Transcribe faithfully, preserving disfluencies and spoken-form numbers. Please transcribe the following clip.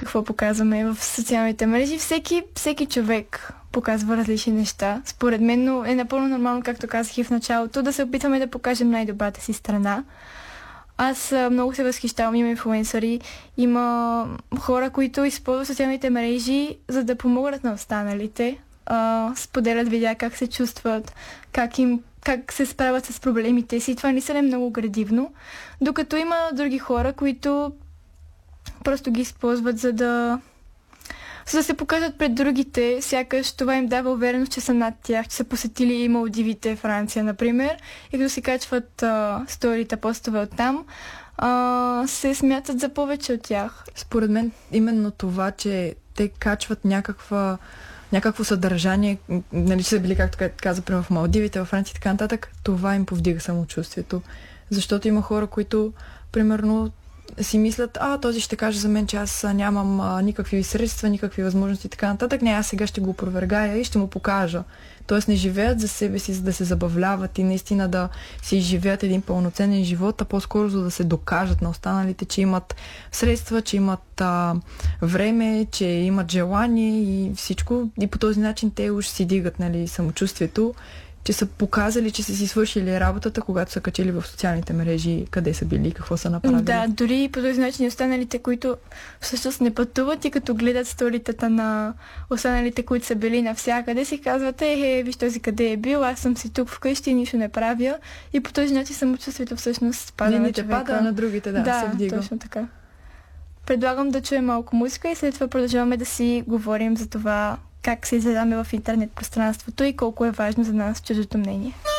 какво показваме в социалните мрежи. Всеки, всеки човек показва различни неща. Според мен, но е напълно нормално, както казах и в началото, да се опитваме да покажем най-добрата си страна. Аз а, много се възхищавам, има инфлуенсъри, има хора, които използват социалните мрежи, за да помогнат на останалите. А, споделят видеа как се чувстват, как, им, как се справят с проблемите си. Това не са много градивно. Докато има други хора, които просто ги използват, за да за да се покажат пред другите, сякаш това им дава увереност, че са над тях, че са посетили Малдивите, Франция, например, и като си качват а, сторите, постове оттам, а, се смятат за повече от тях. Според мен именно това, че те качват някаква някакво съдържание, нали, че са били, както каза, в Малдивите, във Франция и така нататък, това им повдига самочувствието. Защото има хора, които, примерно, си мислят, а, този ще каже за мен, че аз нямам а, никакви средства, никакви възможности и така нататък. Не, аз сега ще го опровергая и ще му покажа. Тоест не живеят за себе си, за да се забавляват и наистина да си изживеят един пълноценен живот, а по-скоро за да се докажат на останалите, че имат средства, че имат а, време, че имат желание и всичко. И по този начин те уж си дигат, нали, самочувствието, че са показали, че са си свършили работата, когато са качили в социалните мрежи, къде са били, какво са направили. Да, дори по този начин останалите, които всъщност не пътуват и като гледат сторитата на останалите, които са били навсякъде, си казват, е, е, виж този къде е бил, аз съм си тук вкъщи и нищо не правя. И по този начин самочувствието всъщност пада не, на човека. Не пада, на другите, да, да се вдига. Да, точно така. Предлагам да чуем малко музика и след това продължаваме да си говорим за това как се изгледаме в интернет пространството и колко е важно за нас чуждото мнение.